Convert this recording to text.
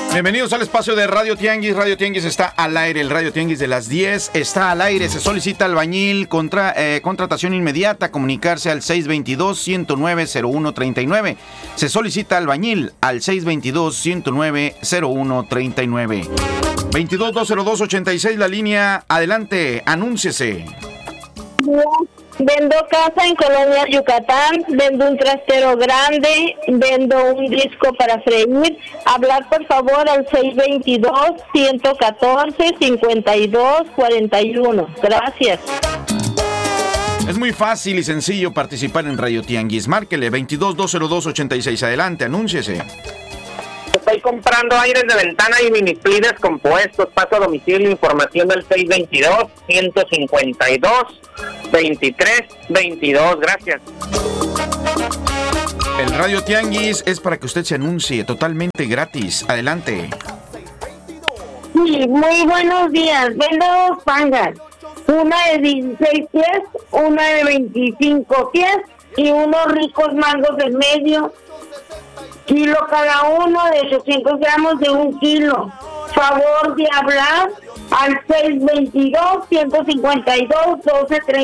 Bienvenidos al espacio de Radio Tianguis. Radio Tianguis está al aire. El Radio Tianguis de las 10 está al aire. Se solicita albañil, contratación inmediata, comunicarse al 622-109-0139. Se solicita albañil al 622-109-0139. 22-202-86, la línea. Adelante, anúnciese. Vendo casa en Colonia Yucatán, vendo un trastero grande, vendo un disco para freír. Hablar por favor al 622-114-5241. Gracias. Es muy fácil y sencillo participar en Radio Tianguis. Márquele 22-202-86. Adelante, anúnciese. Estoy comprando aires de ventana y mini splitters compuestos. Paso a domicilio, información del 622-152-2322. Gracias. El Radio Tianguis es para que usted se anuncie totalmente gratis. Adelante. Sí, muy buenos días. Vendo dos pangas. Una de 16 pies, una de 25 pies y unos ricos mangos del medio. Kilo cada uno de 800 gramos de 1 kilo. Favor de hablar al 622-152-1230.